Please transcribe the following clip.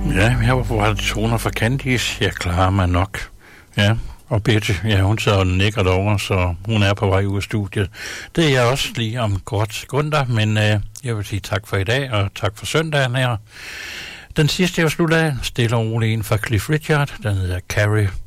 Ja, jeg var på toner for Candice. Jeg klarer mig nok. Ja, og Birte, ja, hun sidder og nikker derovre, så hun er på vej ud af studiet. Det er jeg også lige om kort sekunder, men jeg vil sige tak for i dag, og tak for søndagen her. Den sidste, jeg vil slutte af, stille og rolig en fra Cliff Richard, den hedder Carrie.